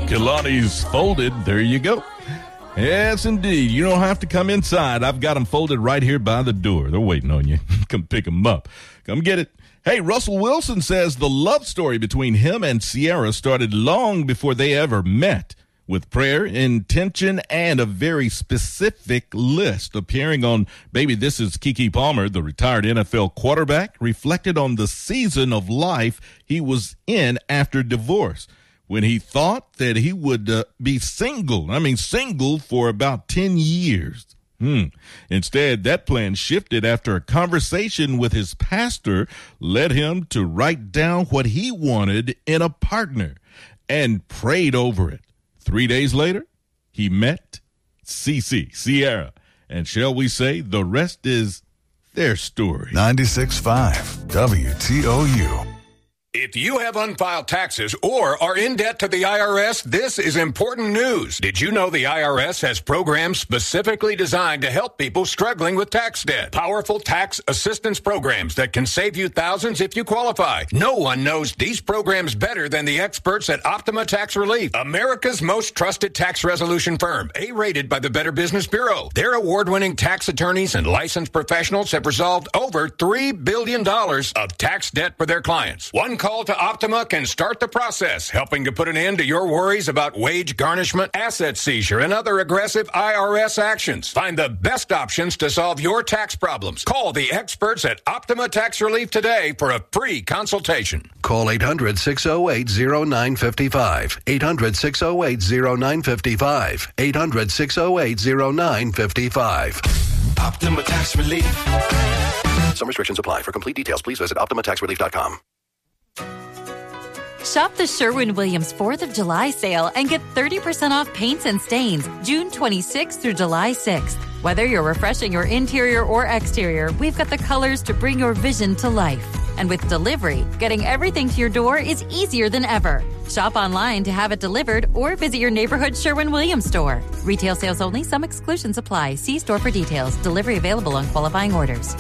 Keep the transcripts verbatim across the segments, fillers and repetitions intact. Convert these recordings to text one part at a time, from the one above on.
Kalani's folded. There you go. Yes, indeed. You don't have to come inside. I've got them folded right here by the door. They're waiting on you. Come pick them up. Come get it. Hey, Russell Wilson says the love story between him and Ciara started long before they ever met, with prayer, intention, and a very specific list. Appearing on Baby This Is Keke Palmer, the retired N F L quarterback, reflected on the season of life he was in after divorce, when he thought that he would uh, be single. I mean, single for about ten years. Hmm. Instead, that plan shifted after a conversation with his pastor led him to write down what he wanted in a partner and prayed over it. Three days later, he met Cece, Ciara. And shall we say, the rest is their story. ninety-six point five W T O U. If you have unfiled taxes or are in debt to the I R S, this is important news. Did you know the I R S has programs specifically designed to help people struggling with tax debt? Powerful tax assistance programs that can save you thousands if you qualify. No one knows these programs better than the experts at Optima Tax Relief, America's most trusted tax resolution firm, A-rated by the Better Business Bureau. Their award-winning tax attorneys and licensed professionals have resolved over three billion dollars of tax debt for their clients. One call to Optima can start the process, helping to put an end to your worries about wage garnishment, asset seizure, and other aggressive I R S actions. Find the best options to solve your tax problems. Call the experts at Optima Tax Relief today for a free consultation. Call eight hundred, six oh eight, oh nine five five. eight hundred, six oh eight, oh nine five five. eight hundred, six oh eight, oh nine five five. Optima Tax Relief. Some restrictions apply. For complete details, please visit optima tax relief dot com. Shop the Sherwin-Williams fourth of July sale and get thirty percent off paints and stains June twenty-sixth through July sixth. Whether you're refreshing your interior or exterior, we've got the colors to bring your vision to life. And with delivery, getting everything to your door is easier than ever. Shop online to have it delivered or visit your neighborhood Sherwin-Williams store. Retail sales only. Some exclusions apply. See store for details. Delivery available on qualifying orders.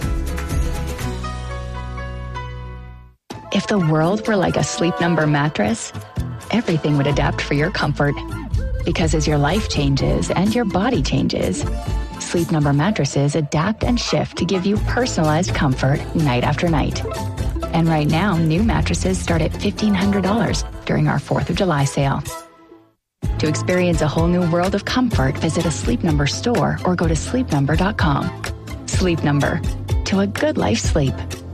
If the world were like a Sleep Number mattress, everything would adapt for your comfort. Because as your life changes and your body changes, Sleep Number mattresses adapt and shift to give you personalized comfort night after night. And right now, new mattresses start at fifteen hundred dollars during our fourth of July sale. To experience a whole new world of comfort, visit a Sleep Number store or go to sleep number dot com. Sleep Number. To a good life sleep.